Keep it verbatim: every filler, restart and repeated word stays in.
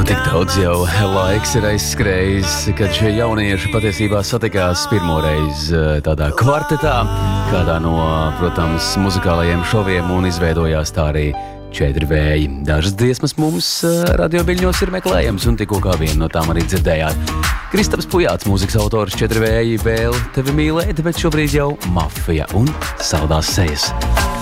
Tik daudz jau laiks ir aizskrējis, kad šie jaunieši patiesībā satikās pirmoreiz tādā kvartetā, kādā no, protams, muzikālajiem šoviem un izveidojās tā arī Četri vēji. Dažas dziesmas mums radioviļņos ir meklējams un tikko kā vienu no tām arī dzirdējāt. Kristaps Pujāts, mūzikas autors, Četri vēji, vēl tevi mīlēt, bet šobrīd jau Mafija un Saldās sejas.